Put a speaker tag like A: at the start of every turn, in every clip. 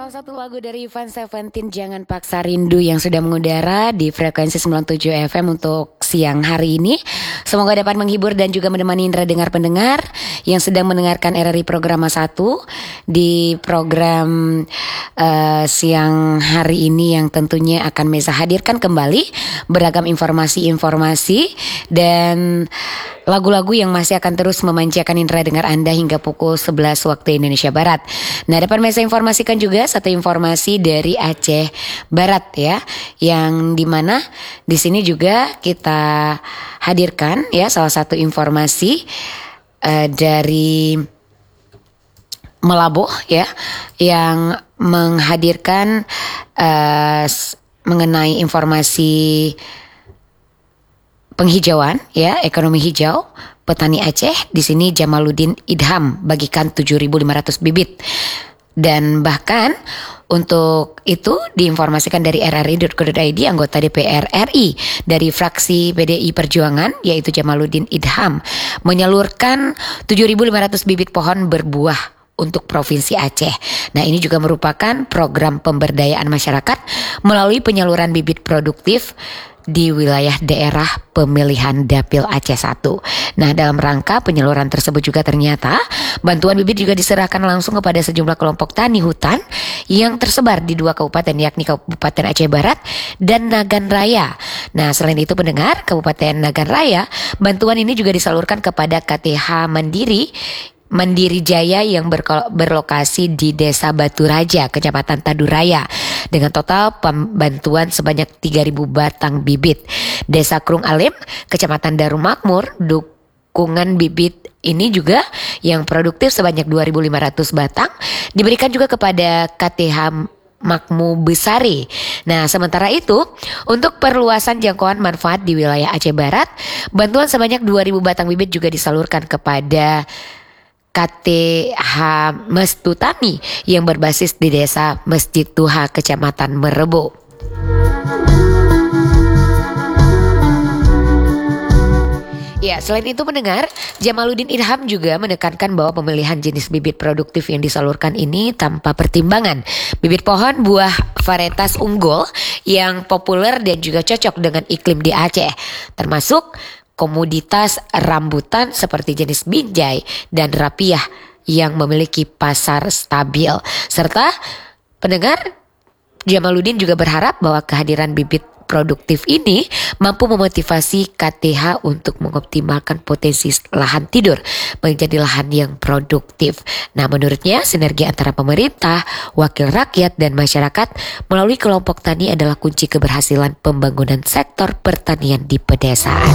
A: Salah satu lagu dari Ivan Seventeen, Jangan Paksa Rindu, yang sudah mengudara di frekuensi 97 FM untuk siang hari ini. Semoga dapat menghibur dan juga menemani indera dengar pendengar yang sedang mendengarkan RRI Programa 1 di program siang hari ini, yang tentunya akan Mesa hadirkan kembali beragam informasi-informasi dan lagu-lagu yang masih akan terus memanjakan indera dengar Anda hingga pukul 11 waktu Indonesia Barat. Nah, dapat Mesa informasikan juga satu informasi dari Aceh Barat ya, yang dimana di sini juga kita hadirkan ya salah satu informasi dari Melaboh ya, yang menghadirkan mengenai informasi penghijauan ya, ekonomi hijau petani Aceh. Di sini Jamaluddin Idham bagikan 7.500 bibit. Dan bahkan untuk itu diinformasikan dari rri.co.id, anggota DPR RI dari fraksi PDI Perjuangan yaitu Jamaluddin Idham menyalurkan 7.500 bibit pohon berbuah untuk Provinsi Aceh. Nah, ini juga merupakan program pemberdayaan masyarakat melalui penyaluran bibit produktif di wilayah daerah pemilihan Dapil Aceh 1. Nah, dalam rangka penyaluran tersebut juga ternyata bantuan bibit juga diserahkan langsung kepada sejumlah kelompok tani hutan yang tersebar di 2 kabupaten, yakni Kabupaten Aceh Barat dan Nagan Raya. Nah, selain itu pendengar, Kabupaten Nagan Raya, bantuan ini juga disalurkan kepada KTH Mandiri Jaya yang berlokasi di Desa Batu Raja, Kecamatan Taduraya, dengan total bantuan sebanyak 3.000 batang bibit. Desa Krung Alim, Kecamatan Darul Makmur, dukungan bibit ini juga yang produktif sebanyak 2.500 batang diberikan juga kepada KTH Makmu Besari. Nah, sementara itu untuk perluasan jangkauan manfaat di wilayah Aceh Barat, bantuan sebanyak 2.000 batang bibit juga disalurkan kepada KTH Mestutami yang berbasis di Desa Masjid Tuha, Kecamatan Merebo. Ya, selain itu pendengar, Jamaluddin Idham juga menekankan bahwa pemilihan jenis bibit produktif yang disalurkan ini tanpa pertimbangan. Bibit pohon buah varietas unggul yang populer dan juga cocok dengan iklim di Aceh, termasuk komoditas rambutan seperti jenis binjai dan rapiah yang memiliki pasar stabil. Serta pendengar, Jamaluddin juga berharap bahwa kehadiran bibit produktif ini mampu memotivasi KTH untuk mengoptimalkan potensi lahan tidur menjadi lahan yang produktif. Nah, menurutnya sinergi antara pemerintah, wakil rakyat dan masyarakat melalui kelompok tani adalah kunci keberhasilan pembangunan sektor pertanian di pedesaan.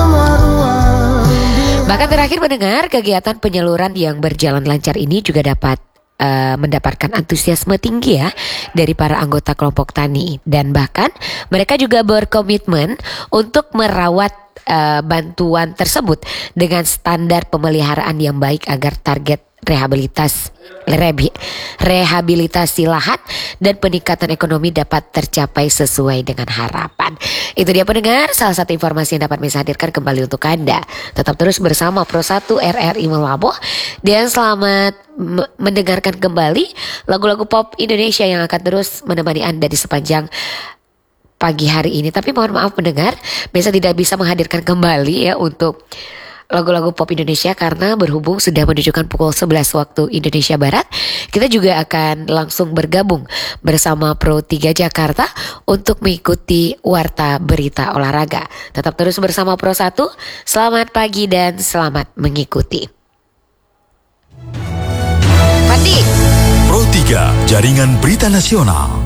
A: Bahkan terakhir pendengar, kegiatan penyaluran yang berjalan lancar ini juga dapat mendapatkan antusiasme tinggi ya dari para anggota kelompok tani, dan bahkan mereka juga berkomitmen untuk merawat bantuan tersebut dengan standar pemeliharaan yang baik agar target rehabilitasi lahan dan peningkatan ekonomi dapat tercapai sesuai dengan harapan. Itu dia pendengar, salah satu informasi yang dapat Mesa hadirkan kembali untuk Anda. Tetap terus bersama Pro 1 RRI Melaboh dan selamat mendengarkan kembali lagu-lagu pop Indonesia yang akan terus menemani Anda di sepanjang pagi hari ini. Tapi mohon maaf pendengar, Mesa tidak bisa menghadirkan kembali ya untuk lagu-lagu pop Indonesia karena berhubung sudah menunjukkan pukul 11 waktu Indonesia Barat. Kita juga akan langsung bergabung bersama Pro 3 Jakarta untuk mengikuti warta berita olahraga. Tetap terus bersama Pro 1. Selamat pagi dan selamat mengikuti.
B: Pro 3, Jaringan Berita Nasional.